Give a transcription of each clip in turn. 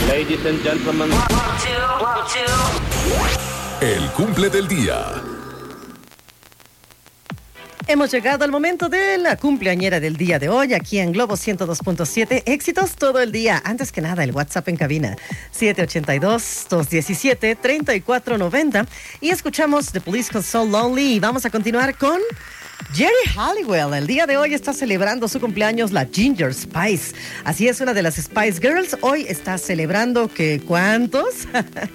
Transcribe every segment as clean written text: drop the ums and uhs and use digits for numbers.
Ladies and gentlemen. El cumple del día. Hemos llegado al momento de la cumpleañera del día de hoy, aquí en Globo 102.7. Éxitos todo el día. Antes que nada, el WhatsApp en cabina, 782-217-3490. Y escuchamos The Police con So Lonely. Y vamos a continuar con Geri Halliwell. El día de hoy está celebrando su cumpleaños la Ginger Spice. Así es, una de las Spice Girls. Hoy está celebrando que ¿cuántos?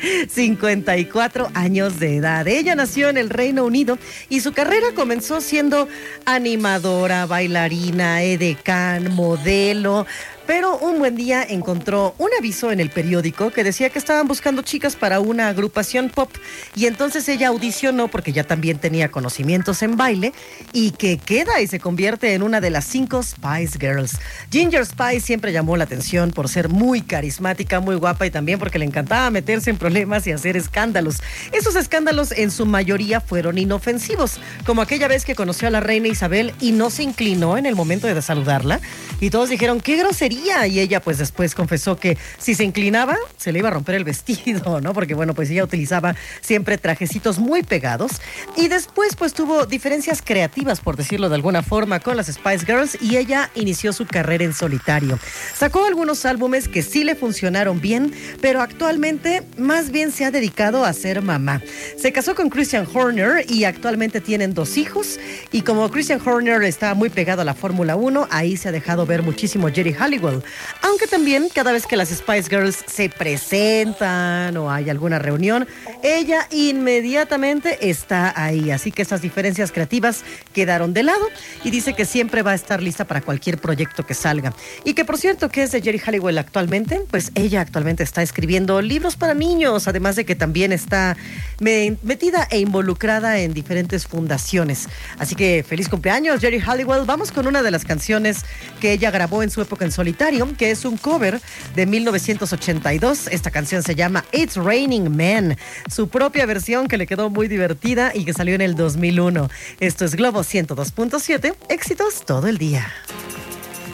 54 años de edad. Ella nació en el Reino Unido y su carrera comenzó siendo animadora, bailarina, edecán, modelo. Pero un buen día encontró un aviso en el periódico que decía que estaban buscando chicas para una agrupación pop, y entonces ella audicionó porque ya también tenía conocimientos en baile, y que queda y se convierte en una de las 5 Spice Girls. Ginger Spice siempre llamó la atención por ser muy carismática, muy guapa, y también porque le encantaba meterse en problemas y hacer escándalos. Esos escándalos en su mayoría fueron inofensivos, como aquella vez que conoció a la reina Isabel y no se inclinó en el momento de saludarla, y todos dijeron ¡qué grosería! Y ella pues después confesó que si se inclinaba se le iba a romper el vestido, ¿no? Porque bueno, pues ella utilizaba siempre trajecitos muy pegados, y después pues tuvo diferencias creativas, por decirlo de alguna forma, con las Spice Girls, y ella inició su carrera en solitario. Sacó algunos álbumes que sí le funcionaron bien, pero actualmente más bien se ha dedicado a ser mamá. Se casó con Christian Horner y actualmente tienen 2 hijos, y como Christian Horner está muy pegado a la Fórmula 1, ahí se ha dejado ver muchísimo Geri Halliwell. Aunque también cada vez que las Spice Girls se presentan o hay alguna reunión, ella inmediatamente está ahí. Así que esas diferencias creativas quedaron de lado, y dice que siempre va a estar lista para cualquier proyecto que salga. Y que por cierto, ¿qué es de Geri Halliwell actualmente? Pues ella actualmente está escribiendo libros para niños, además de que también está metida e involucrada en diferentes fundaciones. Así que feliz cumpleaños, Geri Halliwell. Vamos con una de las canciones que ella grabó en su época en solitario, que es un cover de 1982. Esta canción se llama It's Raining Men, su propia versión que le quedó muy divertida y que salió en el 2001. Esto es Globo 102.7, éxitos todo el día.